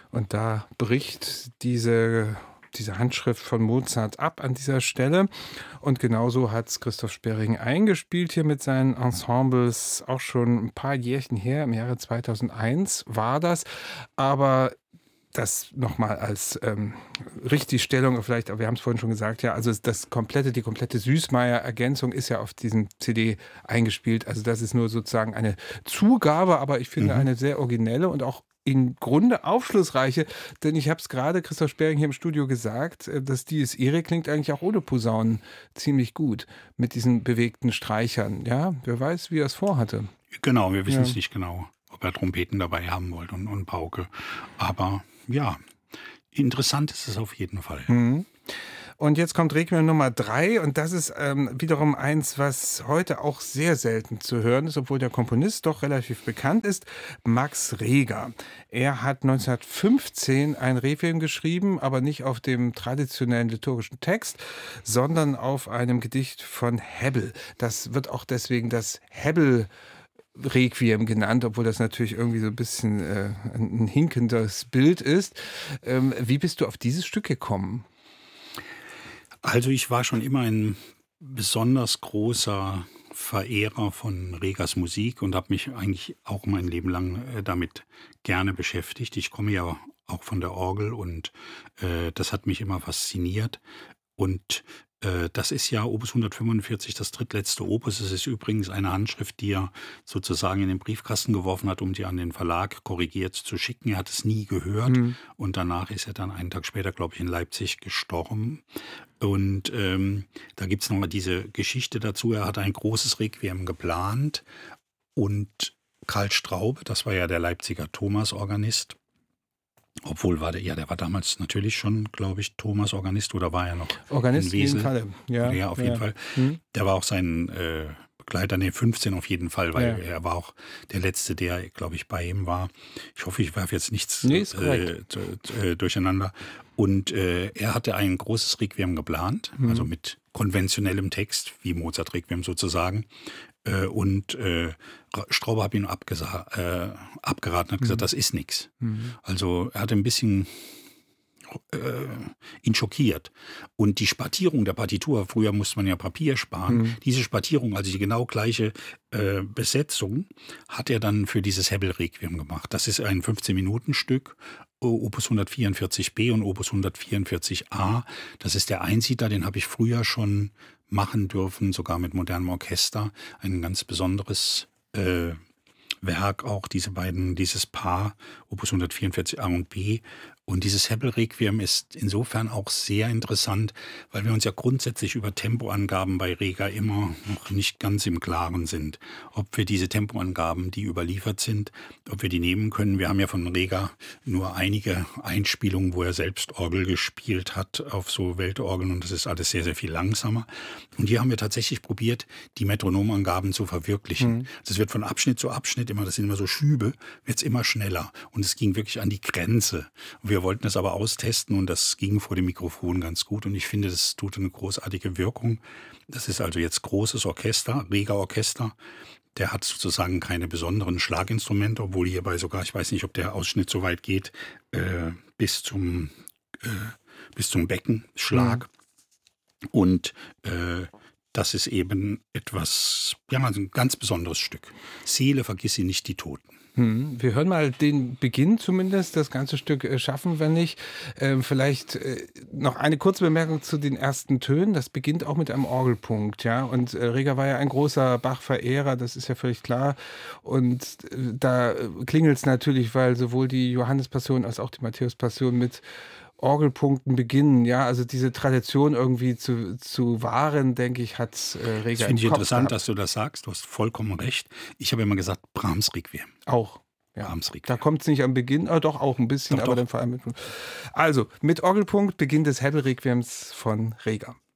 Und da bricht diese Handschrift von Mozart ab an dieser Stelle. Und genauso hat es Christoph Sperring eingespielt hier mit seinen Ensembles, auch schon ein paar Jährchen her, im Jahre 2001 war das. Aber das nochmal als Richtigstellung vielleicht, aber wir haben es vorhin schon gesagt, ja, also die komplette Süßmeier-Ergänzung ist ja auf diesem CD eingespielt. Also das ist nur sozusagen eine Zugabe, aber ich finde eine sehr originelle und auch im Grunde aufschlussreiche, denn ich habe es gerade Christoph Sperring hier im Studio gesagt, das Dies Irae klingt eigentlich auch ohne Posaunen ziemlich gut mit diesen bewegten Streichern. Ja, wer weiß, wie er es vorhatte. Genau, wir wissen Ja. es nicht genau, ob er Trompeten dabei haben wollte und Pauke. Aber ja, interessant ist es auf jeden Fall. Mhm. Und jetzt kommt Requiem Nummer 3 und das ist wiederum eins, was heute auch sehr selten zu hören ist, obwohl der Komponist doch relativ bekannt ist, Max Reger. Er hat 1915 ein Requiem geschrieben, aber nicht auf dem traditionellen liturgischen Text, sondern auf einem Gedicht von Hebbel. Das wird auch deswegen das Hebbel Requiem genannt, obwohl das natürlich irgendwie so ein bisschen ein hinkendes Bild ist. Wie bist du auf dieses Stück gekommen? Also ich war schon immer ein besonders großer Verehrer von Regers Musik und habe mich eigentlich auch mein Leben lang damit gerne beschäftigt. Ich komme ja auch von der Orgel und das hat mich immer fasziniert. Und das ist ja Opus 145, das drittletzte Opus. Es ist übrigens eine Handschrift, die er sozusagen in den Briefkasten geworfen hat, um die an den Verlag korrigiert zu schicken. Er hat es nie gehört und danach ist er dann einen Tag später, glaube ich, in Leipzig gestorben. Und da gibt es nochmal diese Geschichte dazu. Er hat ein großes Requiem geplant und Karl Straube, das war ja der Leipziger Thomas-Organist, obwohl der war damals natürlich schon, glaube ich, Thomas-Organist oder war er noch Organist in in jedem Wesel? Falle. Ja, Ja, auf jeden Fall. Der war auch sein Begleiter, 15 auf jeden Fall, weil er war auch der Letzte, der, glaube ich, bei ihm war. Ich hoffe, ich werfe jetzt nichts ist korrekt. durcheinander. Und er hatte ein großes Requiem geplant, also mit konventionellem Text, wie Mozart Requiem sozusagen. Und Straube hat ihn abgeraten, hat gesagt, das ist nichts. Also er hatte ein bisschen ihn schockiert. Und die Spartierung der Partitur, früher musste man ja Papier sparen, diese Spartierung, also die genau gleiche Besetzung, hat er dann für dieses Hebbel-Requiem gemacht. Das ist ein 15-Minuten-Stück, Opus 144b und Opus 144a. Das ist der Einsiedler, den habe ich früher schon machen dürfen, sogar mit modernem Orchester. Ein ganz besonderes Werk auch, dieses Paar, Opus 144a und b. Und dieses Hebbel-Requiem ist insofern auch sehr interessant, weil wir uns ja grundsätzlich über Tempoangaben bei Reger immer noch nicht ganz im Klaren sind. Ob wir diese Tempoangaben, die überliefert sind, ob wir die nehmen können. Wir haben ja von Reger nur einige Einspielungen, wo er selbst Orgel gespielt hat auf so Weltorgeln und das ist alles sehr, sehr viel langsamer. Und hier haben wir tatsächlich probiert, die Metronomangaben zu verwirklichen. Das wird von Abschnitt zu Abschnitt immer, das sind immer so Schübe, wird es immer schneller. Und es ging wirklich an die Grenze. Wir wollten es aber austesten und das ging vor dem Mikrofon ganz gut. Und ich finde, das tut eine großartige Wirkung. Das ist also jetzt großes Orchester, Reger Orchester. Der hat sozusagen keine besonderen Schlaginstrumente, obwohl hierbei sogar, ich weiß nicht, ob der Ausschnitt so weit geht, bis zum Beckenschlag. Und das ist eben etwas, ja, also ein ganz besonderes Stück. Seele, vergiss sie nicht, die Toten. Wir hören mal den Beginn zumindest. Das ganze Stück schaffen wir nicht. Vielleicht noch eine kurze Bemerkung zu den ersten Tönen. Das beginnt auch mit einem Orgelpunkt, ja. Und Reger war ja ein großer Bach-Verehrer, das ist ja völlig klar. Und da klingelt es natürlich, weil sowohl die Johannespassion als auch die Matthäuspassion mit Orgelpunkten beginnen, ja, also diese Tradition irgendwie zu wahren, denke ich, hat Reger im Das finde ich Kopf interessant, gehabt. dass du das sagst. Du hast vollkommen recht. Ich habe immer gesagt, Brahms Requiem. Auch. Ja. Brahms Requiem. Da kommt es nicht am Beginn, doch auch ein bisschen, Doch, aber doch. dann vor allem mit. Also, mit Orgelpunkt, Beginn des Hebbel-Requiems von Reger.